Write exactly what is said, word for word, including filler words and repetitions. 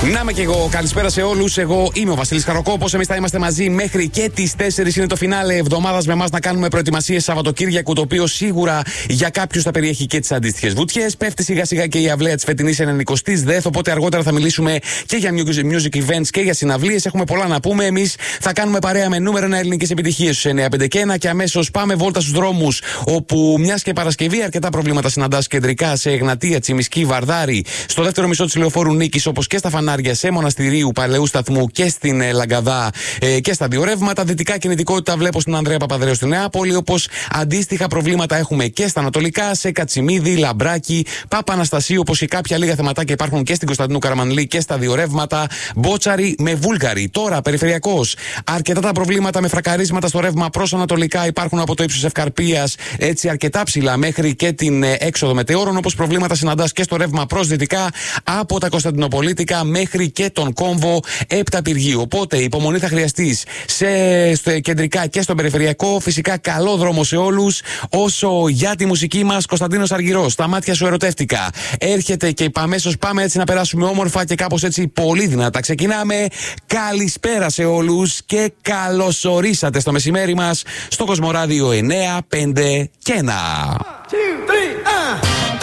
Να είμαι και εγώ. Καλησπέρα σε όλους. Εγώ είμαι ο Βασίλης Χαροκόπος. Εμείς θα είμαστε μαζί μέχρι και τις τέσσερις. Είναι το φινάλε εβδομάδας με εμάς να κάνουμε προετοιμασίες Σαββατοκύριακου. Το οποίο σίγουρα για κάποιους θα περιέχει και τις αντίστοιχες βουτιές. Πέφτει σιγά σιγά και η αυλαία της φετινής ενενηκοστής ΔΕΘ. Οπότε αργότερα θα μιλήσουμε και για music events και για συναυλίες. Έχουμε πολλά να πούμε. Εμείς θα κάνουμε παρέα με νούμερο ένα ελληνικές επιτυχίες στους εννιά πέντε και ένα και αμέσως πάμε βόλτα στους δρόμους. Όπου μιας και Παρασκευή αρκετά προβλήματα συναντάς κεντρικά σε Εγνατία, Τσιμισκή, Βαρδάρη. Στο δεύτερο μισό της Λεωφόρου Νίκης, όπως και στα φανάρια σε Μοναστηρίου, Παλαιού Σταθμού και στην ε, Λαγκαδά ε, και στα δύο ρεύματα. Δυτικά κινητικότητα βλέπω στην Ανδρέα Παπαδρέου στη Νεάπολη, όπως αντίστοιχα προβλήματα έχουμε και στα Ανατολικά, σε Κατσιμίδη, Λαμπράκι, Πάπα Αναστασίου, όπως και κάποια λίγα θεματάκια υπάρχουν και στην Κωνσταντινού Καραμανλή και στα δύο ρεύματα. Μπότσαρη με Βούλγαρη. Τώρα, περιφερειακός, αρκετά τα προβλήματα με φρακαρίσματα στο ρεύμα προς Ανατολικά υπάρχουν από το ύψος Ευκαρπίας, έτσι αρκετά ψηλά μέχρι και την ε, έξοδο Μετεώρων, όπως προβλήματα συναντάς και στο ρεύμα προς Δυτικά από τα Κωνσταντινοπολίτικα μέχρι και τον κόμβο Έπτα Πυργίου. Οπότε υπομονή θα χρειαστεί σε, στο κεντρικά και στο περιφερειακό. Φυσικά καλό δρόμο σε όλους. Όσο για τη μουσική μας, Κωνσταντίνος Αργυρός, στα μάτια σου ερωτεύτηκα. Έρχεται και αμέσως πάμε έτσι να περάσουμε όμορφα και κάπως έτσι πολύ δυνατά. Ξεκινάμε. Καλησπέρα σε όλους και καλωσορίσατε στο μεσημέρι μας στο Κοσμοράδιο εννιά πέντε και ένα. One, two, three, uh.